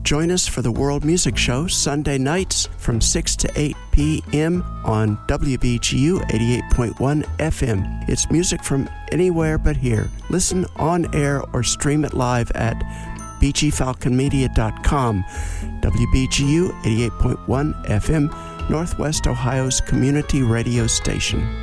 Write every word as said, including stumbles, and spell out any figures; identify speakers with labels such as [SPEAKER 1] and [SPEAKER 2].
[SPEAKER 1] Join us for the World Music Show Sunday nights from six to eight p.m. on W B G U eighty-eight point one F M. It's music from anywhere but here. Listen on air or stream it live at b g falcon media dot com. W B G U eighty-eight point one F M, Northwest Ohio's community radio station.